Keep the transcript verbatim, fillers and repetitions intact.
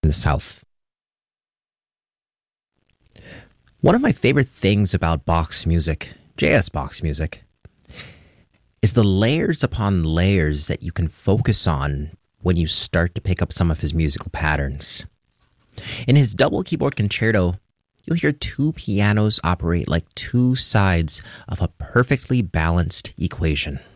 in the South. One of my favorite things about Bach's music, J S. Bach's music, is the layers upon layers that you can focus on when you start to pick up some of his musical patterns. In his double keyboard concerto, you'll hear two pianos operate like two sides of a perfectly balanced equation.